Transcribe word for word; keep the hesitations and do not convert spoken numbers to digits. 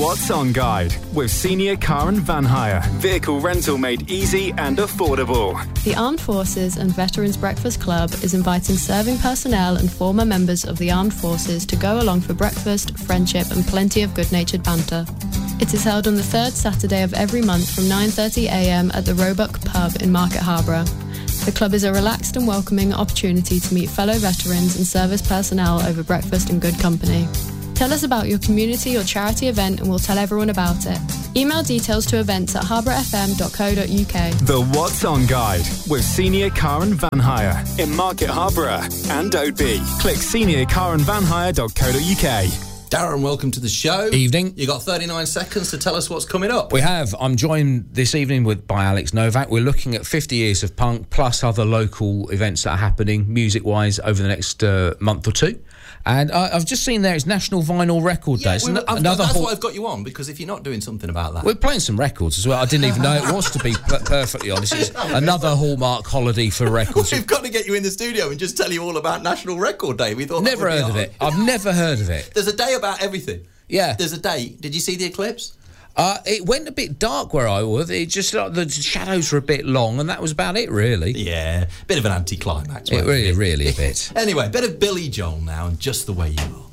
What's On Guide with Senior Car and Van Hire. Vehicle rental made easy and affordable. The Armed Forces and Veterans Breakfast Club is inviting serving personnel and former members of the Armed Forces to go along for breakfast, friendship and plenty of good-natured banter. It is held on the third Saturday of every month from nine thirty a m at the Roebuck Pub in Market Harborough. The club is a relaxed and welcoming opportunity to meet fellow veterans and service personnel over breakfast in good company. Tell us about your community or charity event and we'll tell everyone about it. Email details to events at harbour f m dot co dot u k. The What's On Guide with Senior Car and Van Hire in Market Harborough and Oadby. Click senior car and van hire dot co dot u k. Darren, welcome to the show. Evening. You got thirty-nine seconds to tell us what's coming up. We have. I'm joined this evening with by Alex Novak. We're looking at fifty years of punk plus other local events that are happening music-wise over the next uh, month or two. And uh, I've just seen there it's National Vinyl Record Day. Yeah, so we, n- I've another got, that's hall- why I've got you on, because if you're not doing something about that... We're playing some records as well. I didn't even know it was, to be p- perfectly honest. It's another hallmark holiday for records. We've got to get you in the studio and just tell you all about National Record Day. We thought Never that would heard be of on. it. I've never heard of it. There's a day about everything. Yeah. There's a day. Did you see the eclipse? Uh, it went a bit dark where I was. It just like the shadows were a bit long, and that was about it, really. Yeah, bit of an anticlimax. It wasn't really, really a bit. Anyway, bit of Billy Joel now, and Just the Way You Are.